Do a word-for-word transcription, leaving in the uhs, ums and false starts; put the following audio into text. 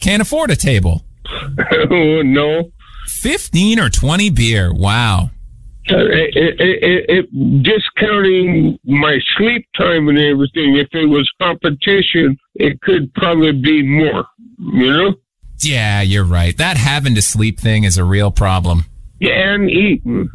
Can't afford a table. Oh, no. fifteen or twenty beer. Wow. Uh, it, it, it, it, discounting my sleep time and everything, if it was competition, it could probably be more, you know? Yeah, you're right. That having to sleep thing is a real problem. Yeah, and eating.